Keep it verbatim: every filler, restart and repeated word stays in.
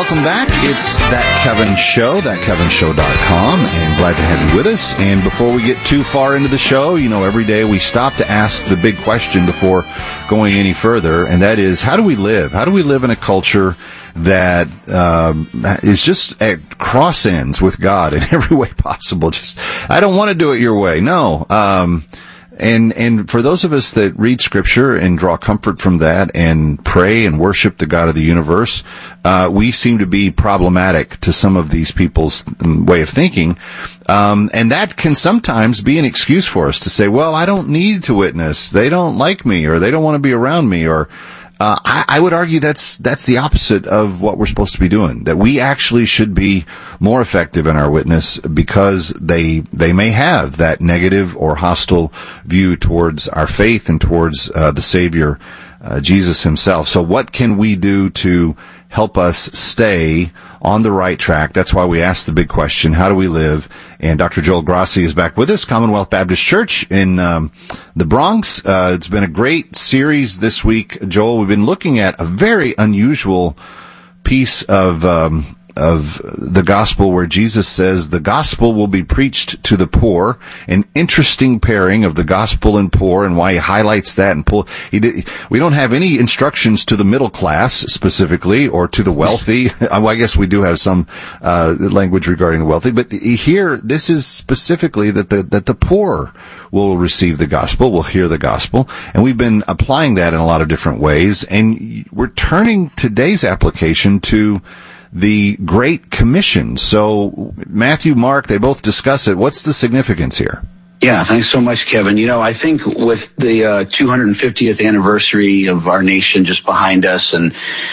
welcome back. It's That Kevin Show, that kevin show dot com, and glad to have you with us. And before we get too far into the show, you know, every day we stop to ask the big question before going any further, and that is, how do we live? How do we live in a culture that um, is just at cross ends with God in every way possible? Just, I don't want to do it your way. No. Um, And, and for those of us that read Scripture and draw comfort from that and pray and worship the God of the universe, uh, we seem to be problematic to some of these people's way of thinking. Um, and that can sometimes be an excuse for us to say, well, I don't need to witness. They don't like me, or they don't want to be around me, or Uh, I, I would argue that's that's the opposite of what we're supposed to be doing. That we actually should be more effective in our witness, because they they may have that negative or hostile view towards our faith and towards uh, the Savior, uh, Jesus himself. So what can we do to help us stay on the right track? That's why we ask the big question, how do we live? And Doctor Joel Grassi is back with us, Commonwealth Baptist Church in um, the Bronx. Uh, it's been a great series this week, Joel. We've been looking at a very unusual piece of um, of the gospel where Jesus says the gospel will be preached to the poor. An interesting pairing of the gospel and poor, and why he highlights that. And pull, he did, we don't have any instructions to the middle class specifically, or to the wealthy. Well, I guess we do have some uh, language regarding the wealthy, but here this is specifically that the that the poor will receive the gospel, will hear the gospel, and we've been applying that in a lot of different ways. And we're turning today's application to the Great Commission. So Matthew, Mark, they both discuss it. What's the significance here? Yeah, thanks so much, Kevin. You know, I think with the uh, two hundred fiftieth anniversary of our nation just behind us, and